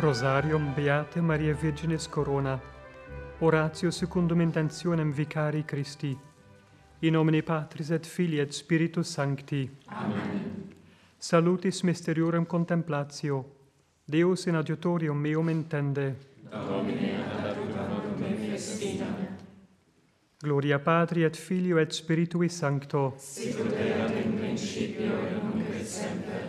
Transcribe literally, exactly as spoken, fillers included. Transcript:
Rosarium Beate Maria Virginis Corona. Oratio secundum intentionem vicari Christi. In nomine Patris et Filii et Spiritus Sancti. Amen. Salutis mysteriorem contemplatio. Deus in adiutorium meum intende. Domine ad adiutorium me festina. Gloria Patri et Filio et Spiritui Sancto. Sicut erat in principio et nunc et semper